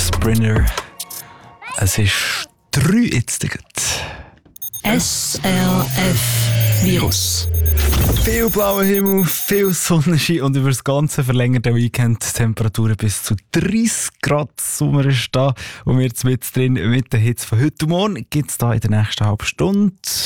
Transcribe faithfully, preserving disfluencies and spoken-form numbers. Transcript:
Sprinter. Es ist drei jetzt. S L F-Virus. Viel blauer Himmel, viel Sonnenschein und über das ganze verlängerte Weekend Temperaturen bis zu dreißig Grad. Sommer ist da und wir sind mit drin mit den Hits von heute und morgen. Gibt es da in der nächsten halben Stunde